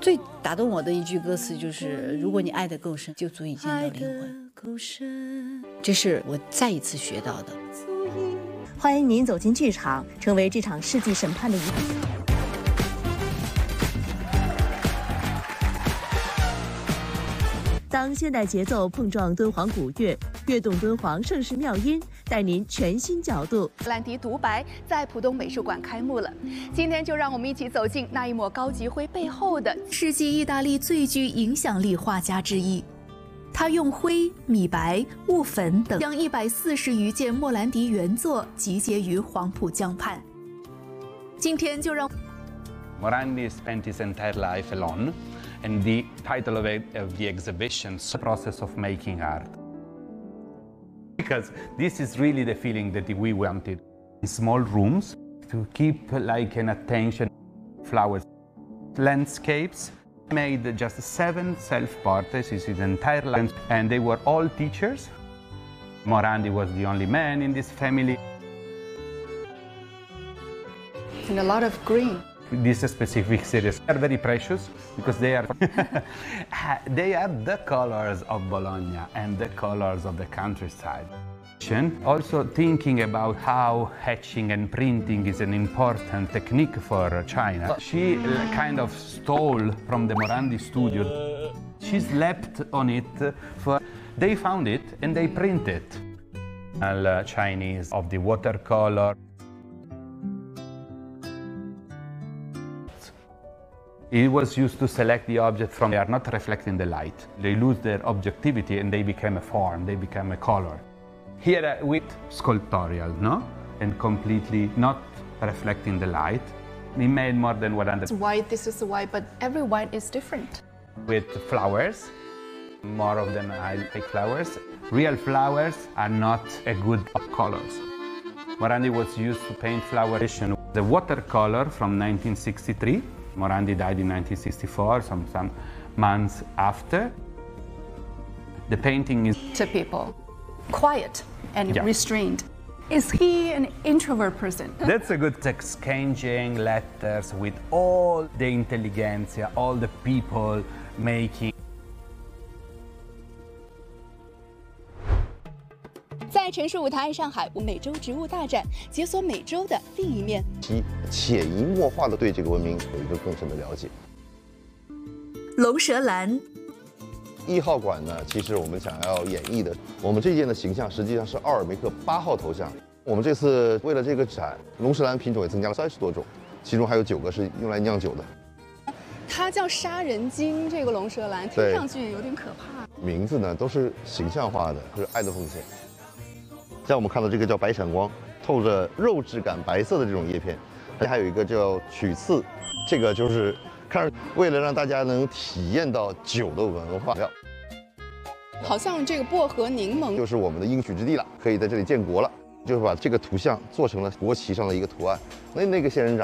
最打动我的一句歌词就是如果你爱得够深，就足以见到灵魂。这是我再一次学到的。 欢迎您走进剧场，成为这场世纪审判的一部分。当现代节奏碰撞敦煌古乐，跃动敦煌盛世妙音，带您全新角度。 莫兰迪独白在浦东美术馆开幕了，今天就让我们一起走进那一抹高级灰背后的世纪意大利最具影响力画家之一。他用灰、米白、雾粉等将140余件莫兰迪原作集结于黄浦江畔。今天就让 Morandi spent his entire life alone, and the title of the exhibition is the process of making art. Because this is really the feeling that we wanted. In small rooms to keep like an attention, flowers, landscapes. Made just 7 self-portraits, his entire life, and they were all teachers. Morandi was the only man in this family. and a lot of green. This specific series are very precious because they are they are the colors of Bologna and the colors of the countryside. Also thinking about how etching and printing is an important technique for China. She kind of stole from the Morandi studio. She slept on it for, they found it and they print it. Chinese of the watercolor. It was used to select the object from they are not reflecting the light. They lose their objectivity and they become a form, they become a color. Here with sculptorial, no? And completely not reflecting the light. We made more than 100. It's white, this is white, but every white is different. With flowers, more of them I like flowers. Real flowers are not a good colors. Morandi was used to paint flowers. The watercolor from 1963. Morandi died in 1964, some months after. The painting is To people, quiet and restrained. Is he an introvert person? That's a good text, exchanging letters with all the intelligentsia, all the people making. 在城市舞台爱上海美洲植物大展，解锁美洲的另一面。 潜移默化地对这个文明有一个更深的了解。 龙舌兰 1号馆呢，其实我们想要演绎的，我们这件的形象实际上是奥尔梅克8号头像。我们这次为了这个展，龙舌兰品种也增加了30多种，其中还有9个是用来酿酒的。 它叫杀人鲸，这个龙舌兰听上去有点可怕。 名字呢都是形象化的，是爱的奉献。像我们看到这个叫白闪光，透着肉质感白色的这种叶片，还有一个叫曲刺，这个就是看为了让大家能体验到酒的文化。 好像这个薄荷柠檬就是我们的应许之地了，可以在这里建国了，就是把这个图像做成了国旗上的一个图案。那个仙人掌